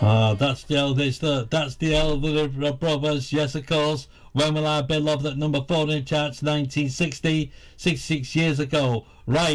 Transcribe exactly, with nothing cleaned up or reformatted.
Ah, that's the eldest. Uh, that's the elder brothers. Yes, of course. When Will I Be Loved at number four in the charts, nineteen sixty, sixty-six years ago. Right.